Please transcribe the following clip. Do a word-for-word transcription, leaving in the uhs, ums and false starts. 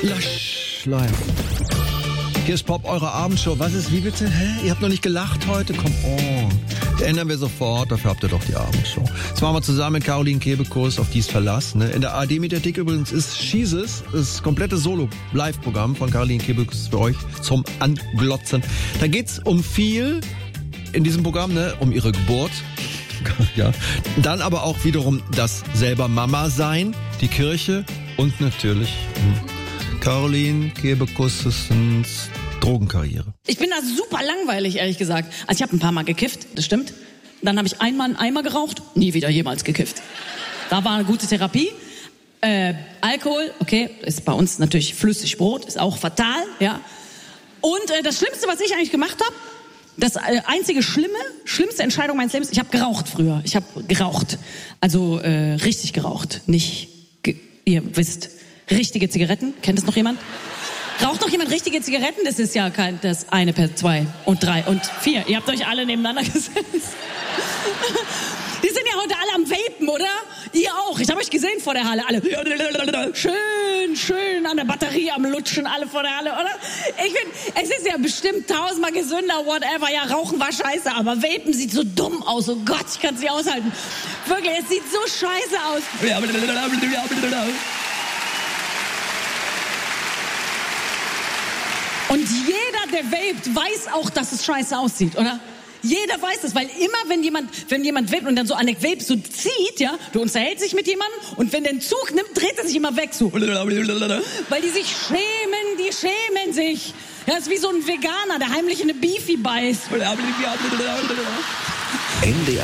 Lush Live. Hier ist Pop, eure Abendshow. Was ist, wie bitte? Hä? Ihr habt noch nicht gelacht heute? Come on. Das ändern wir sofort, dafür habt ihr doch die Abendshow. Jetzt machen wir zusammen mit Caroline Kebekus auf dies Verlass. Ne? In der A R D-Mediathek übrigens ist Schießes, das komplette Solo-Live-Programm von Caroline Kebekus für euch zum Anglotzen. Da geht's um viel in diesem Programm, ne? Um ihre Geburt. Ja. Dann aber auch wiederum das selber Mama sein, die Kirche und natürlich hm, Caroline Kebekus' Drogenkarriere. Ich bin da super langweilig, ehrlich gesagt. Also ich habe ein paar Mal gekifft, das stimmt. Dann habe ich einmal einen Eimer geraucht, nie wieder jemals gekifft. Da war eine gute Therapie. Äh, Alkohol, okay, ist bei uns natürlich flüssig Brot, ist auch fatal, ja. Und äh, das Schlimmste, was ich eigentlich gemacht habe, das äh, einzige schlimme, schlimmste Entscheidung meines Lebens, ich habe geraucht früher. Ich habe geraucht. Also äh, richtig geraucht. Nicht, ge- ihr wisst, richtige Zigaretten. Kennt das noch jemand? Raucht noch jemand richtige Zigaretten? Das ist ja kein, das eine per zwei und drei und vier. Ihr habt euch alle nebeneinander gesetzt. Die sind ja heute alle am Vapen, oder? Ihr auch. Ich habe euch gesehen vor der Halle. Alle schön, schön an der Batterie am Lutschen, alle vor der Halle, oder? Ich finde, es ist ja bestimmt tausendmal gesünder, whatever. Ja, Rauchen war scheiße, aber Vapen sieht so dumm aus. Oh Gott, ich kann es nicht aushalten. Wirklich, es sieht so scheiße aus. Und jeder, der vapet, weiß auch, dass es scheiße aussieht, oder? Jeder weiß das, weil immer, wenn jemand, wenn jemand vapet und dann so an der Vape so zieht, ja, du unterhältst dich mit jemandem und wenn der einen Zug nimmt, dreht er sich immer weg, so. Weil die sich schämen, die schämen sich. Ja, das ist wie so ein Veganer, der heimlich in eine Beefy beißt. N D